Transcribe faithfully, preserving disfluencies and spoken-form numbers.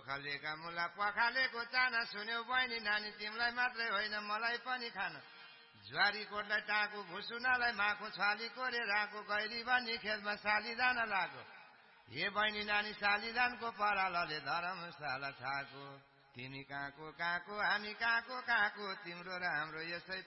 ओखलेका मुला पखालेको चाना सुन्यौ बहिनी नानी तिमीलाई मात्रै होइन मलाई पनि खान ज्वारी कोटलाई टाँको भुसुनालाई माखु छाली कोरे राको गैरी बनी खेतमा सालिदान लाग्यो हे बहिनी नानी सालिदानको परालले धर्मशाला छाको तिमी कहाँको कहाँको हामी कहाँको कहाँको तिम्रो र हाम्रो यसै